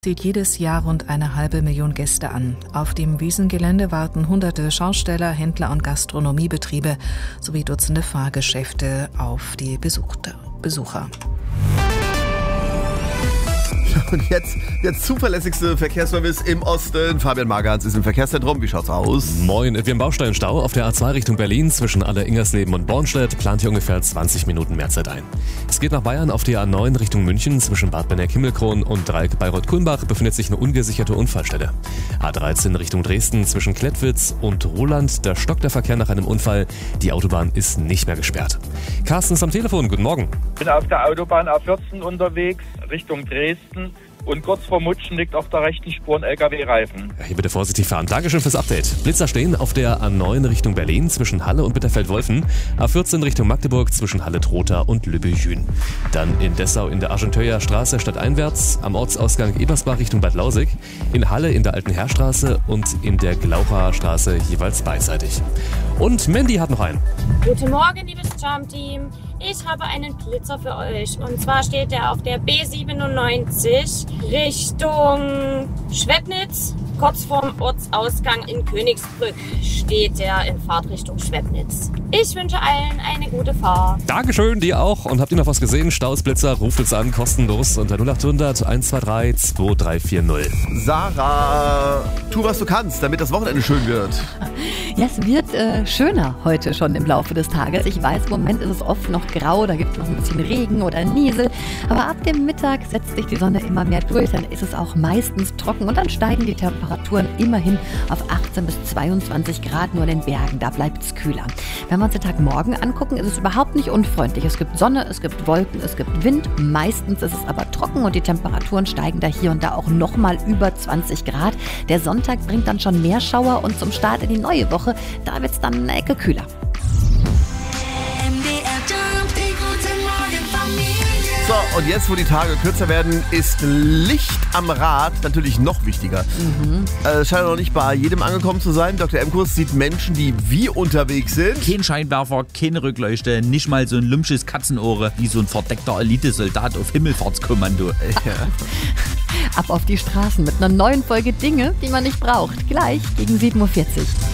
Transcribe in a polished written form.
Zieht jedes Jahr rund 1,5 Million Gäste an. Auf dem Wiesengelände warten hunderte Schausteller, Händler und Gastronomiebetriebe sowie Dutzende Fahrgeschäfte auf die Besucher. Und jetzt der zuverlässigste Verkehrsservice im Osten. Fabian Margans ist im Verkehrszentrum. Wie schaut's aus? Moin, wir haben Baustellenstau auf der A2 Richtung Berlin zwischen Aller-Ingersleben und Bornstedt. Plant hier ungefähr 20 Minuten mehr Zeit ein. Es geht nach Bayern auf die A9 Richtung München zwischen Bad Benneck-Himmelkron und Dreieck Bayreuth-Kulmbach befindet sich eine ungesicherte Unfallstelle. A13 Richtung Dresden zwischen Klettwitz und Roland. Da stockt der Verkehr nach einem Unfall. Die Autobahn ist nicht mehr gesperrt. Carsten ist am Telefon. Guten Morgen. Ich bin auf der Autobahn A14 unterwegs Richtung Dresden. Und kurz vor Mutschen liegt auf der rechten Spur ein LKW-Reifen. Ja, hier bitte vorsichtig fahren. Dankeschön fürs Update. Blitzer stehen auf der A9 Richtung Berlin zwischen Halle und Bitterfeld-Wolfen. A14 Richtung Magdeburg zwischen Halle-Trotha und Lübbechl. Dann in Dessau in der Argenteuer Straße stadteinwärts, am Ortsausgang Ebersbach Richtung Bad Lausig, in Halle in der Alten Heerstraße und in der Glaucher Straße jeweils beidseitig. Und Mandy hat noch einen. Guten Morgen, liebes Charm-Team. Ich habe einen Blitzer für euch. Und zwar steht er auf der B97 Richtung Schwebnitz. Kurz vorm Ortsausgang in Königsbrück steht er in Fahrtrichtung Schwebnitz. Ich wünsche allen eine gute Fahrt. Dankeschön, dir auch. Und habt ihr noch was gesehen? Staus, Blitzer, ruft uns an, kostenlos unter 0800 123 2340. Sarah, tu was du kannst, damit das Wochenende schön wird. Ja, es wird schöner heute schon im Laufe des Tages. Ich weiß, im Moment ist es oft noch grau, da gibt es noch ein bisschen Regen oder Niesel. Aber ab dem Mittag setzt sich die Sonne immer mehr durch, dann ist es auch meistens trocken und dann steigen die Temperaturen immerhin auf 18 bis 22 Grad, nur in den Bergen, da bleibt es kühler. Wenn wir uns den Tag morgen angucken, ist es überhaupt nicht unfreundlich. Es gibt Sonne, es gibt Wolken, es gibt Wind, meistens ist es aber trocken und die Temperaturen steigen da hier und da auch nochmal über 20 Grad. Der Sonntag bringt dann schon mehr Schauer und zum Start in die neue Woche, da wird es dann eine Ecke kühler. So, und jetzt, wo die Tage kürzer werden, ist Licht am Rad natürlich noch wichtiger. Es scheint noch nicht bei jedem angekommen zu sein. Dr. Emkus sieht Menschen, die wie unterwegs sind. Kein Scheinwerfer, keine Rückleuchte, nicht mal so ein lümmsches Katzenohr wie so ein verdeckter Elitesoldat auf Himmelfahrtskommando. Ja. Ab auf die Straßen mit einer neuen Folge Dinge, die man nicht braucht. Gleich gegen 7.40 Uhr.